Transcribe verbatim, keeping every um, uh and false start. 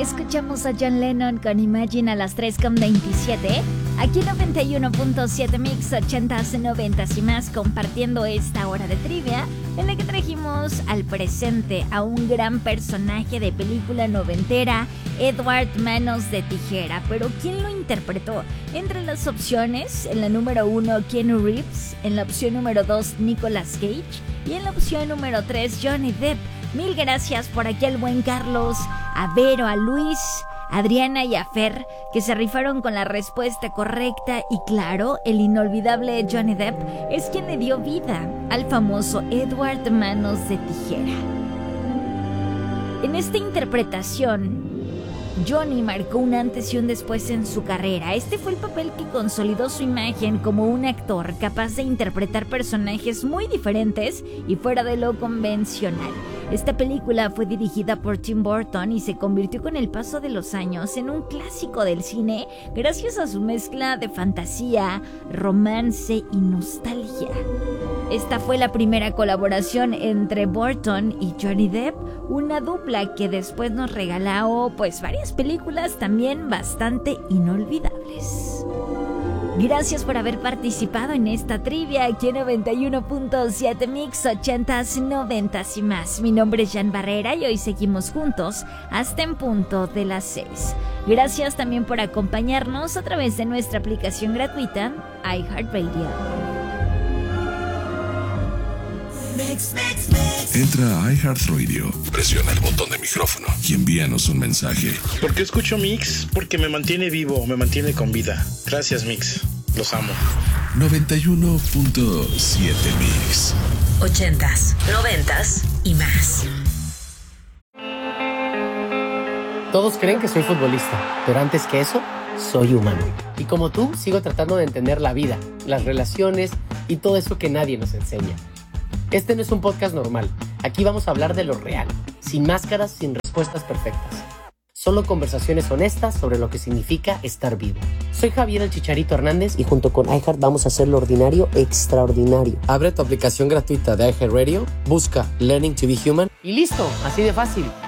Escuchamos a John Lennon con Imagine a las tres con veintisiete. Aquí noventa y uno punto siete Mix, ochentas, noventas y más, compartiendo esta hora de trivia en la que trajimos al presente a un gran personaje de película noventera, Edward Manos de Tijera. Pero ¿quién lo interpretó? Entre las opciones, en la número uno, Keanu Reeves, en la opción número dos, Nicolas Cage, y en la opción número tres, Johnny Depp. Mil gracias por aquí al buen Carlos, a Vero, a Luis, a Adriana y a Fer, que se rifaron con la respuesta correcta. Y claro, el inolvidable Johnny Depp es quien le dio vida al famoso Edward Manos de Tijera. En esta interpretación, Johnny marcó un antes y un después en su carrera. Este fue el papel que consolidó su imagen como un actor capaz de interpretar personajes muy diferentes y fuera de lo convencional. Esta película fue dirigida por Tim Burton y se convirtió con el paso de los años en un clásico del cine gracias a su mezcla de fantasía, romance y nostalgia. Esta fue la primera colaboración entre Burton y Johnny Depp, una dupla que después nos regaló pues varias películas también bastante inolvidables. Gracias por haber participado en esta trivia aquí en noventa y uno punto siete Mix, ochentas, noventas y más. Mi nombre es Jan Barrera y hoy seguimos juntos hasta en punto de las seis. Gracias también por acompañarnos a través de nuestra aplicación gratuita iHeartRadio. Entra a iHeartRadio, presiona el botón de micrófono y envíanos un mensaje. ¿Por qué escucho Mix? Porque me mantiene vivo, me mantiene con vida. Gracias, Mix. Los amo. noventa y uno punto siete Mix. Ochentas, noventas y más. Todos creen que soy futbolista, pero antes que eso, soy humano. Y como tú, sigo tratando de entender la vida, las relaciones y todo eso que nadie nos enseña. Este no es un podcast normal. Aquí vamos a hablar de lo real, sin máscaras, sin respuestas perfectas. Solo conversaciones honestas sobre lo que significa estar vivo. Soy Javier el Chicharito Hernández y junto con iHeart vamos a hacer lo ordinario extraordinario. Abre tu aplicación gratuita de iHeartRadio, busca Learning to be Human y listo, así de fácil.